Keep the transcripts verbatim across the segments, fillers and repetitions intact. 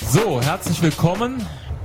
So, herzlich willkommen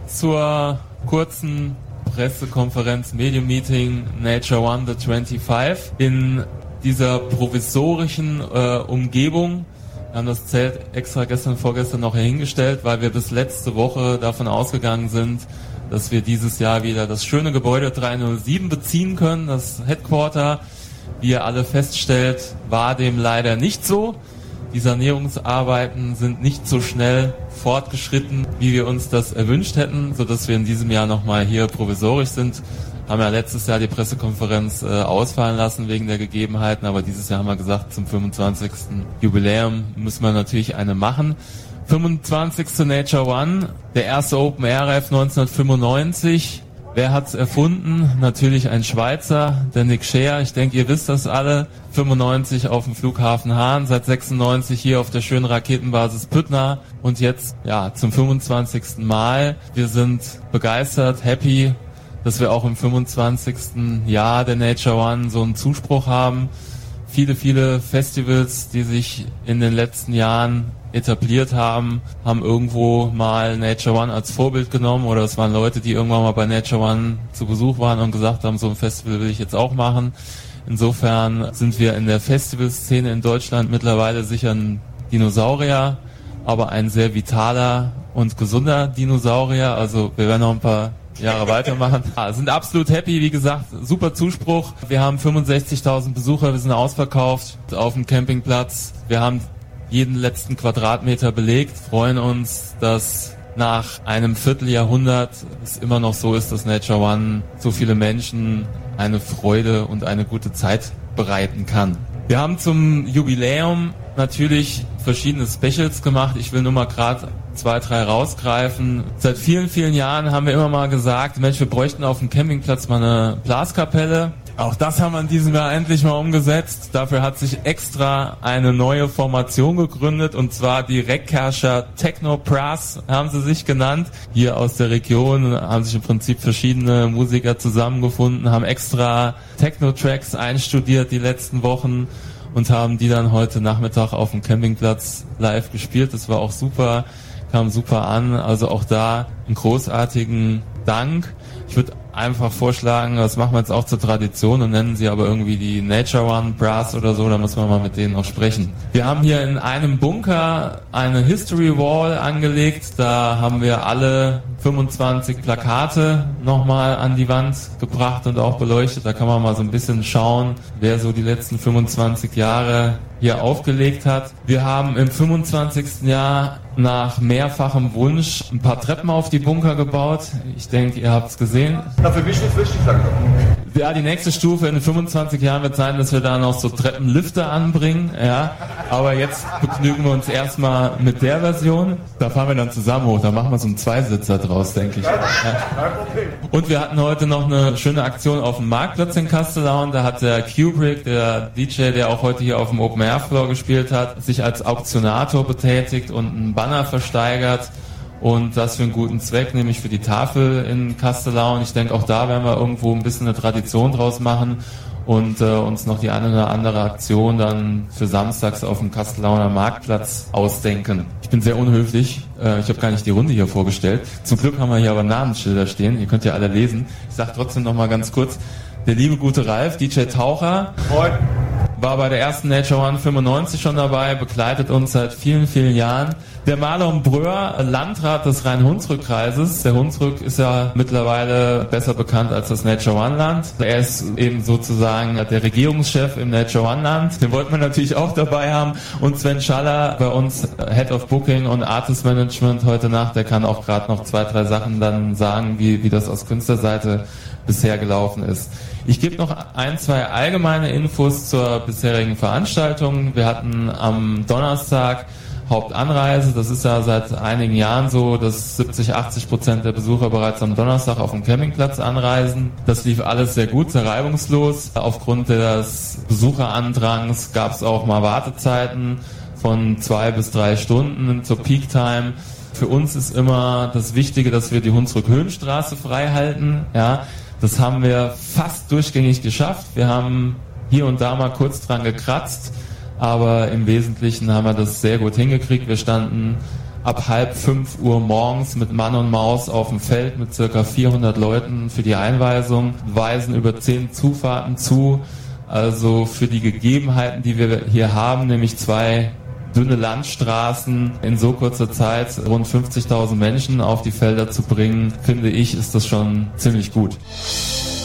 zur kurzen Pressekonferenz, Medium Meeting Nature One The fünfundzwanzig in dieser provisorischen äh, Umgebung. Wir haben das Zelt extra gestern, vorgestern noch hingestellt, weil wir bis letzte Woche davon ausgegangen sind, dass wir dieses Jahr wieder das schöne Gebäude dreihundertsieben beziehen können, das Headquarter. Wie ihr alle feststellt, war dem leider nicht so. Die Sanierungsarbeiten sind nicht so schnell fortgeschritten, wie wir uns das erwünscht hätten, sodass wir in diesem Jahr nochmal hier provisorisch sind. Haben ja letztes Jahr die Pressekonferenz äh, ausfallen lassen wegen der Gegebenheiten, aber dieses Jahr haben wir gesagt, zum fünfundzwanzigsten Jubiläum müssen wir natürlich eine machen. fünfundzwanzigste Nature One, der erste Open Air Rave neunzehnhundertfünfundneunzig. Wer hat's erfunden? Natürlich ein Schweizer, der Nick Scheer. Ich denke, ihr wisst das alle. fünfundneunzig auf dem Flughafen Hahn, seit sechsundneunzig hier auf der schönen Raketenbasis Püttner und jetzt ja zum fünfundzwanzigsten Mal. Wir sind begeistert, happy, dass wir auch im fünfundzwanzigsten Jahr der Nature One so einen Zuspruch haben. Viele, viele Festivals, die sich in den letzten Jahren etabliert haben, haben irgendwo mal Nature One als Vorbild genommen, oder es waren Leute, die irgendwann mal bei Nature One zu Besuch waren und gesagt haben, so ein Festival will ich jetzt auch machen. Insofern sind wir in der Festivalszene in Deutschland mittlerweile sicher ein Dinosaurier, aber ein sehr vitaler und gesunder Dinosaurier. Also wir werden noch ein paar Jahre weitermachen. Ja, sind absolut happy, wie gesagt, super Zuspruch. Wir haben fünfundsechzigtausend Besucher, wir sind ausverkauft auf dem Campingplatz. Wir haben jeden letzten Quadratmeter belegt, freuen uns, dass nach einem Vierteljahrhundert es immer noch so ist, dass Nature One so viele Menschen eine Freude und eine gute Zeit bereiten kann. Wir haben zum Jubiläum natürlich verschiedene Specials gemacht. Ich will nur mal gerade zwei, drei rausgreifen. Seit vielen, vielen Jahren haben wir immer mal gesagt, Mensch, wir bräuchten auf dem Campingplatz mal eine Blaskapelle. Auch das haben wir in diesem Jahr endlich mal umgesetzt. Dafür hat sich extra eine neue Formation gegründet, und zwar die Reckherrscher Techno Brass haben sie sich genannt. Hier aus der Region haben sich im Prinzip verschiedene Musiker zusammengefunden, haben extra Techno-Tracks einstudiert die letzten Wochen und haben die dann heute Nachmittag auf dem Campingplatz live gespielt. Das war auch super, kam super an. Also auch da einen großartigen Dank. Ich würde einfach vorschlagen, das machen wir jetzt auch zur Tradition und nennen sie aber irgendwie die Nature One Brass oder so, da muss man mal mit denen noch sprechen. Wir haben hier in einem Bunker eine History Wall angelegt, da haben wir alle fünfundzwanzig Plakate nochmal an die Wand gebracht und auch beleuchtet. Da kann man mal so ein bisschen schauen, wer so die letzten fünfundzwanzig Jahre hier aufgelegt hat. Wir haben im fünfundzwanzigsten Jahr nach mehrfachem Wunsch ein paar Treppen auf die Bunker gebaut. Ich denke, ihr habt es gesehen. Dafür wichtig, wichtig langsam. Ja, die nächste Stufe in den fünfundzwanzig Jahren wird sein, dass wir da noch so Treppenlifte anbringen. Ja, aber jetzt begnügen wir uns erstmal mit der Version. Da fahren wir dann zusammen hoch. Da machen wir so einen Zweisitzer draus, denke ich. Ja. Und wir hatten heute noch eine schöne Aktion auf dem Marktplatz in Castellaun. Da hat der Kubrick, der D J, der auch heute hier auf dem Open Air Floor gespielt hat, sich als Auktionator betätigt und einen Banner versteigert. Und das für einen guten Zweck, nämlich für die Tafel in Castellaun. Ich denke, auch da werden wir irgendwo ein bisschen eine Tradition draus machen und äh, uns noch die eine oder andere Aktion dann für samstags auf dem Castellauner Marktplatz ausdenken. Ich bin sehr unhöflich. Äh, ich habe gar nicht die Runde hier vorgestellt. Zum Glück haben wir hier aber Namensschilder stehen. Ihr könnt ja alle lesen. Ich sage trotzdem noch mal ganz kurz, der liebe gute Ralf, D J Taucher, Moin. War bei der ersten Nature One fünfundneunzig schon dabei, begleitet uns seit vielen, vielen Jahren. Der Marlon Bröhr, Landrat des Rhein-Hunsrück-Kreises. Der Hunsrück ist ja mittlerweile besser bekannt als das Nature One-Land. Er ist eben sozusagen der Regierungschef im Nature One-Land. Den wollten wir natürlich auch dabei haben. Und Sven Schaller, bei uns Head of Booking und Artist Management heute Nacht, der kann auch gerade noch zwei, drei Sachen dann sagen, wie, wie das aus Künstlerseite bisher gelaufen ist. Ich gebe noch ein, zwei allgemeine Infos zur bisherigen Veranstaltung. Wir hatten am Donnerstag Hauptanreise. Das ist ja seit einigen Jahren so, dass siebzig, achtzig Prozent der Besucher bereits am Donnerstag auf dem Campingplatz anreisen. Das lief alles sehr gut, sehr reibungslos. Aufgrund des Besucherandrangs gab es auch mal Wartezeiten von zwei bis drei Stunden zur Peak Time. Für uns ist immer das Wichtige, dass wir die Hunsrück-Höhenstraße frei halten. Ja, das haben wir fast durchgängig geschafft. Wir haben hier und da mal kurz dran gekratzt, aber im Wesentlichen haben wir das sehr gut hingekriegt. Wir standen ab halb fünf Uhr morgens mit Mann und Maus auf dem Feld mit circa vierhundert Leuten für die Einweisung, weisen über zehn Zufahrten zu. Also für die Gegebenheiten, die wir hier haben, nämlich zwei dünne Landstraßen, in so kurzer Zeit rund fünfzigtausend Menschen auf die Felder zu bringen, finde ich, ist das schon ziemlich gut.